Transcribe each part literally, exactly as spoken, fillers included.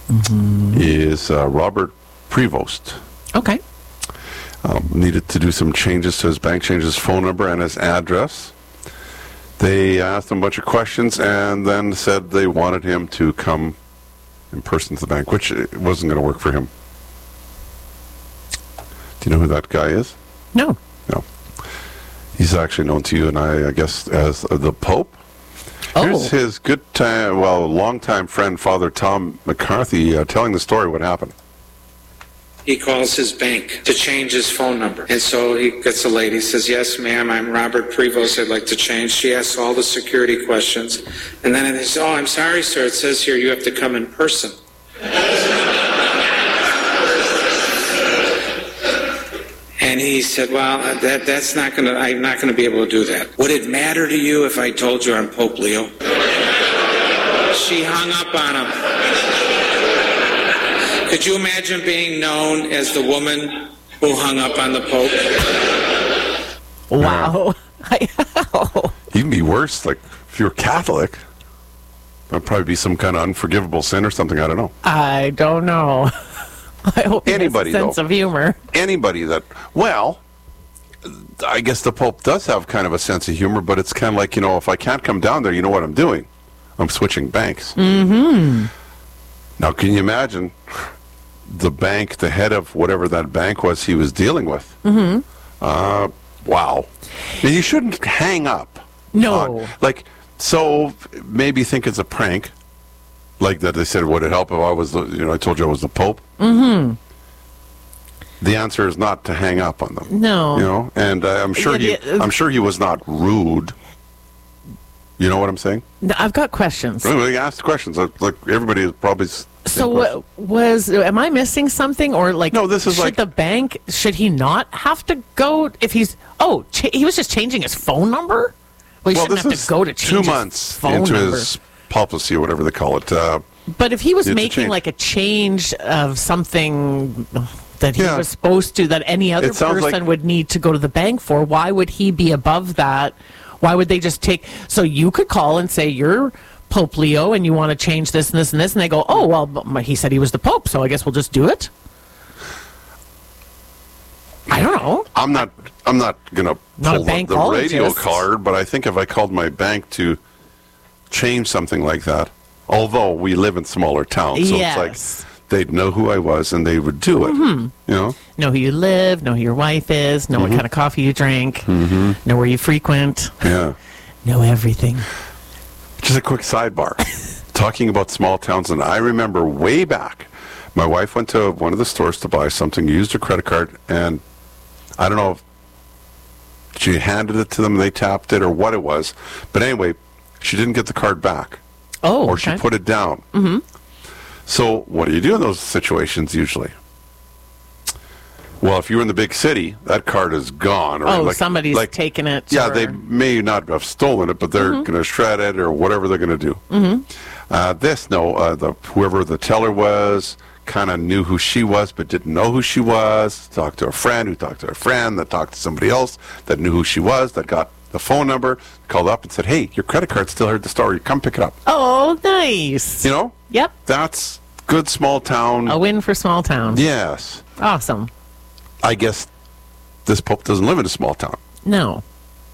mm-hmm. is uh, Robert Prevost. Okay. Um, needed to do some changes to his bank, change his phone number and his address. They asked him a bunch of questions and then said they wanted him to come in person to the bank, which wasn't going to work for him. Do you know who that guy is? No. No. He's actually known to you and I, I guess, as uh, the Pope. Oh. Here's his good time, well, longtime friend, Father Tom McCarthy, uh, telling the story what happened. He calls his bank to change his phone number. And so he gets a lady, says, yes, ma'am, I'm Robert Prevost. I'd like to change. She asks all the security questions. And then he says, oh, I'm sorry, sir. It says here you have to come in person. And he said, well, that that's not going to, I'm not going to be able to do that. Would it matter to you if I told you I'm Pope Leo? She hung up on him. Could you imagine being known as the woman who hung up on the Pope? Wow. Even be worse, like, if you're Catholic, that'd probably be some kind of unforgivable sin or something, I don't know. I don't know. I hope he Anybody, has a sense though. of humor. Anybody that, well, I guess the Pope does have kind of a sense of humor, but it's kind of like, you know, if I can't come down there, you know what I'm doing? I'm switching banks. Mm-hmm. Now, can you imagine the bank, the head of whatever that bank was he was dealing with? Mm-hmm. Uh, wow. Now, you shouldn't hang up. No. on- like, so maybe think it's a prank. Like that they said, would it help if I was, the, you know, I told you I was the Pope? Mm-hmm. The answer is not to hang up on them. No. You know, and uh, I'm sure Yeah, he, the- I'm sure he was not rude. You know what I'm saying? No, I've got questions. Well, he asked questions. Like like everybody is probably. s- So same question. what was, am I missing something? Or like, No, this is should like- the bank, should he not have to go if he's, oh, cha- he was just changing his phone number? Well, he Well, shouldn't this have is to go to change two his months phone into number. his policy or whatever they call it. Uh, But if he was It's a making change. like a change of something that he Yeah. was supposed to, that any other It sounds person like- would need to go to the bank for, why would he be above that? Why would they just take, so you could call and say, you're Pope Leo and you want to change this and this and this, and they go, oh, well, but he said he was the Pope, so I guess we'll just do it? I don't know. I'm not. I'm not gonna Not a pull the, the radio bankologist. card, but I think if I called my bank to change something like that, although we live in smaller towns, so Yes. it's like they'd know who I was and they would do it. Mm-hmm. You know. Know who you live, know who your wife is, know Mm-hmm. what kind of coffee you drink, know where you frequent, Yeah. know everything. Just a quick sidebar. Talking about small towns, and I remember way back, my wife went to one of the stores to buy something, used her credit card, and I don't know if she handed it to them, they tapped it, or what it was. But anyway, she didn't get the card back, Oh, or she okay. put it down. Mm-hmm. So what do you do in those situations usually? Well, if you're in the big city, that card is gone. Or Oh, like, somebody's like, taken it. Yeah, or- they may not have stolen it, but they're going to shred it or whatever they're going to do. Mm-hmm. Uh, this, no, uh, the whoever the teller was kind of knew who she was, but didn't know who she was. Talked to a friend who talked to a friend that talked to somebody else that knew who she was, that got the phone number, called up and said, "Hey, your credit card's still here at the store. You come pick it up." Oh, nice. You know, Yep. that's good small town. A win for small town. Yes, Awesome. I guess this Pope doesn't live in a small town. No.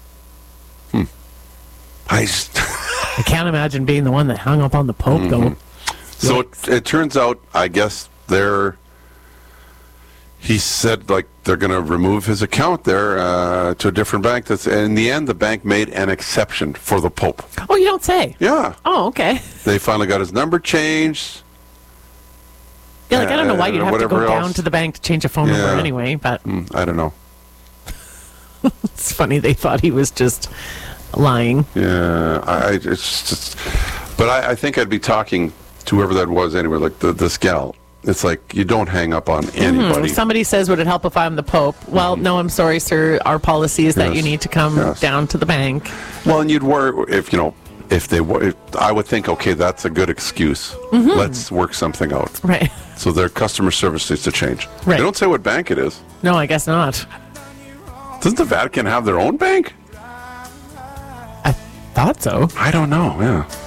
I just I can't imagine being the one that hung up on the Pope, Mm-hmm. though. So it, it turns out, I guess they're. He said like they're going to remove his account there uh, to a different bank. That's and in the end, the bank made an exception for the Pope. Oh, you don't say. Yeah, Oh, okay. they finally got his number changed. Yeah, like, I don't know why Uh, you'd have to go whatever down else. to the bank to change a phone number Yeah. anyway, but Mm, I don't know. it's funny they thought he was just lying. Yeah, I, I it's just. But I, I think I'd be talking to whoever that was anyway, like the this gal. It's like you don't hang up on anybody. If somebody says, would it help if I'm the Pope? Well, no, I'm sorry, sir. Our policy is that Yes. you need to come Yes. down to the bank. Well, and you'd worry if you know if they were. If, I would think, okay, that's a good excuse. Mm-hmm. Let's work something out. Right. So their customer service needs to change. Right. They don't say what bank it is. No, I guess not. Doesn't the Vatican have their own bank? I thought so. I don't know. Yeah.